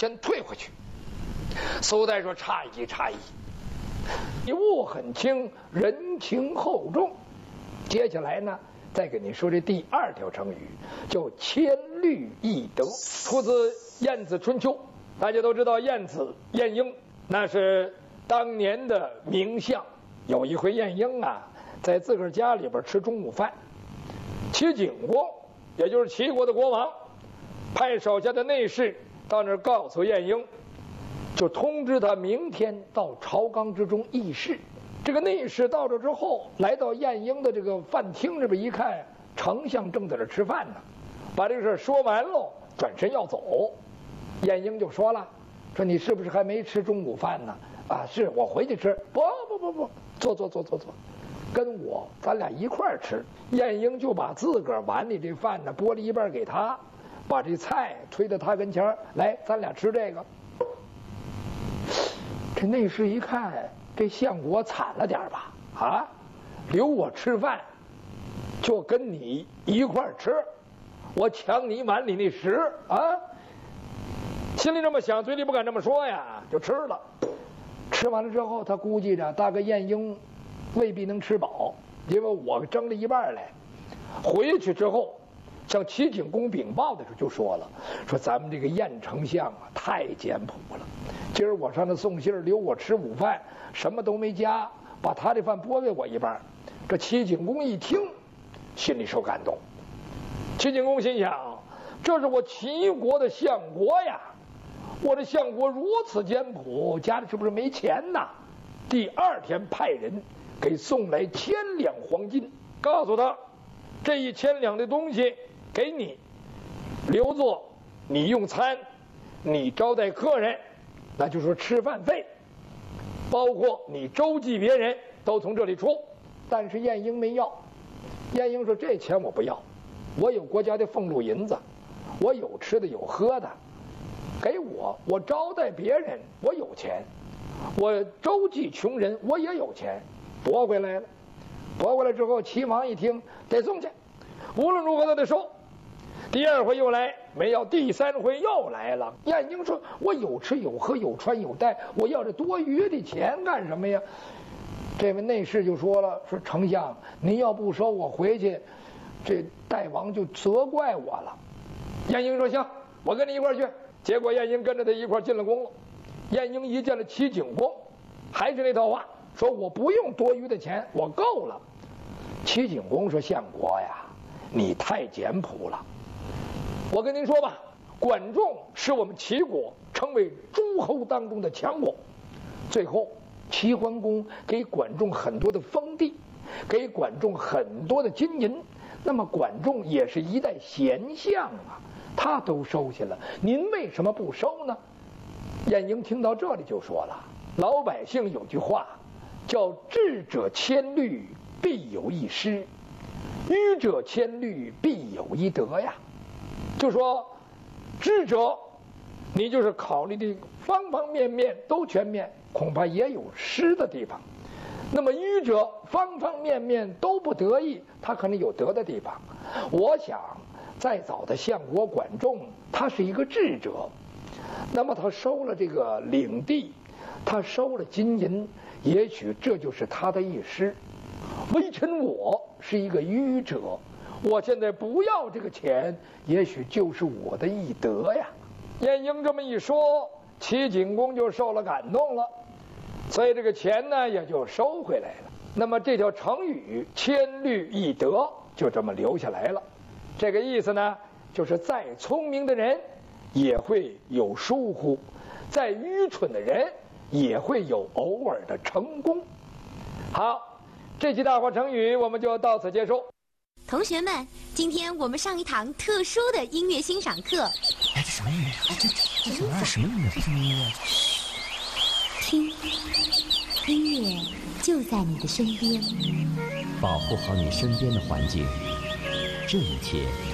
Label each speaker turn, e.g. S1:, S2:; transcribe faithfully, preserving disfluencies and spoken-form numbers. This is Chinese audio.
S1: 先退回去。苏代说：“差一差一，你物很轻，人情厚重。”接下来呢，再给你说这第二条成语，叫千虑一得，出自《晏子春秋》。大家都知道晏子晏婴，那是当年的名相。有一回晏婴啊，在自个儿家里边吃中午饭，齐景公，也就是齐国的国王，派手下的内侍到那儿告诉晏婴，就通知他明天到朝纲之中议事。这个内侍到这之后，来到晏婴的这个饭厅这边一看，丞相正在这吃饭呢，把这个事说完喽，转身要走。晏婴就说了：“说你是不是还没吃中午饭呢？”啊，是我回去吃。不不不不，坐坐坐坐坐，跟我咱俩一块儿吃。晏婴就把自个儿碗里这饭呢拨了一半给他，把这菜推到他跟前儿来，咱俩吃这个。这内侍一看，这相国惨了点吧？啊，留我吃饭，就跟你一块儿吃，我抢你碗里那食啊！心里这么想，嘴里不敢这么说呀，就吃了。吃完了之后，他估计着大概晏婴未必能吃饱，因为我蒸了一半来。回去之后，向齐景公禀报的时候就说了：“说咱们这个晏丞相啊，太简朴了。今儿我上那送信儿，留我吃午饭，什么都没加，把他这饭拨给我一半。”这齐景公一听，心里受感动。齐景公心想：这是我齐国的相国呀，我这相国如此简朴，家里是不是没钱呐？第二天派人给送来千两黄金，告诉他这一千两的东西给你，留作你用餐，你招待客人，那就是吃饭费，包括你周济别人都从这里出。但是晏婴没要，晏婴说：“这钱我不要，我有国家的俸禄银子，我有吃的有喝的，给我，我招待别人，我有钱，我周济穷人，我也有钱。”夺回来了，夺回来之后，齐王一听得送去，无论如何都得收。第二回又来没要，第三回又来了。晏婴说：“我有吃有喝有穿有戴，我要这多余的钱干什么呀？”这位内侍就说了：“说丞相，您要不收，我回去，这大王就责怪我了。”晏婴说：“行，我跟你一块儿去。”结果晏婴跟着他一块儿进了宫了。晏婴一见了齐景公，还是那套话，说我不用多余的钱，我够了。齐景公说：“相国呀，你太简朴了。我跟您说吧，管仲是我们齐国成为诸侯当中的强国。最后齐桓公给管仲很多的封地，给管仲很多的金银，那么管仲也是一代贤相啊，他都收下了，您为什么不收呢？”晏婴听到这里就说了：“老百姓有句话叫智者千虑，必有一失；愚者千虑，必有一得呀。”就说智者，你就是考虑的方方面面都全面，恐怕也有失的地方。那么愚者方方面面都不得意，他可能有得的地方。我想再早的相国管仲，他是一个智者，那么他收了这个领地，他收了金银，也许这就是他的一失。微臣我是一个愚者，我现在不要这个钱，也许就是我的一得呀。晏婴这么一说，齐景公就受了感动了，所以这个钱呢也就收回来了。那么这条成语千虑一得就这么留下来了。这个意思呢，就是再聪明的人也会有疏忽，再愚蠢的人也会有偶尔的成功。好，这期大话成语我们就到此结束。
S2: 同学们，今天我们上一堂特殊的音乐欣赏课。
S3: 哎，这什么音乐？哎，这这这玩意儿什么音乐？这什么音乐？
S2: 听，音乐就在你的身边。
S3: 保护好你身边的环境，这一切